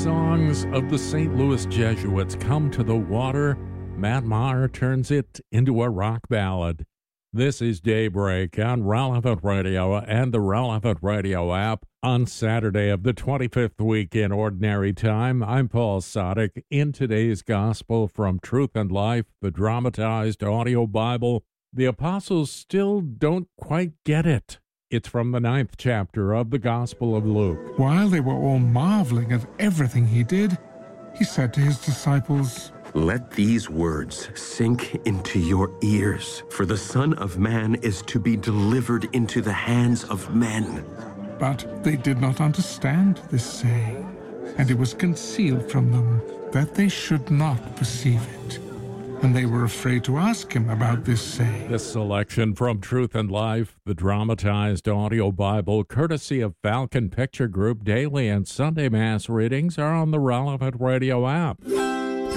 songs of the St. Louis Jesuits come to the water, Matt Maher turns it into a rock ballad. This is Daybreak on Relevant Radio and the Relevant Radio app on Saturday of the 25th week in Ordinary Time. I'm Paul Sadek. In today's Gospel from Truth and Life, the dramatized audio Bible, the apostles still don't quite get it. It's from the 9th chapter of the Gospel of Luke. While they were all marveling at everything he did, he said to his disciples, "Let these words sink into your ears, for the Son of Man is to be delivered into the hands of men." But they did not understand this saying, and it was concealed from them that they should not perceive it. And they were afraid to ask him about this saying. This selection from Truth and Life, the dramatized audio Bible, courtesy of Falcon Picture Group, daily and Sunday Mass readings are on the Relevant Radio app.